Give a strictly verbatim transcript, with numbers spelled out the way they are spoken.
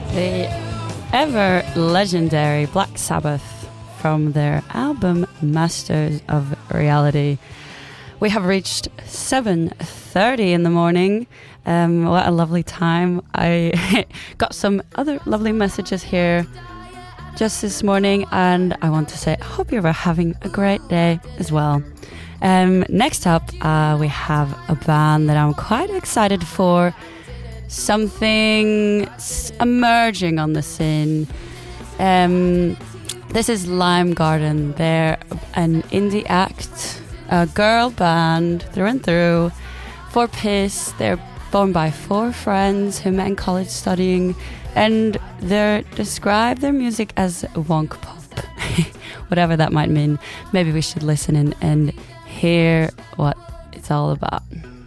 The ever legendary Black Sabbath from their album Masters of Reality. We have reached seven thirty in the morning. Um, what a lovely time. I got some other lovely messages here just this morning, and I want to say I hope you're having a great day as well. Um, next up, uh, we have a band that I'm quite excited for. Something s- emerging on the scene. Um, this is Lime Garden. They're an indie act, a girl band through and through. Four piece. They're formed by four friends who met in college studying, and they describe their music as wonk pop, whatever that might mean. Maybe we should listen in and hear what it's all about.